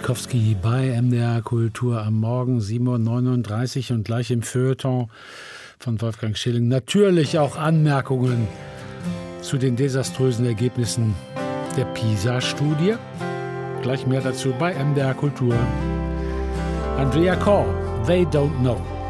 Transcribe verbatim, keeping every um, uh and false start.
Witkowski bei M D R Kultur am Morgen, sieben Uhr neununddreißig, und gleich im Feuilleton von Wolfgang Schilling natürlich auch Anmerkungen zu den desaströsen Ergebnissen der PISA-Studie. Gleich mehr dazu bei M D R Kultur. Andrea Corr, They Don't Know.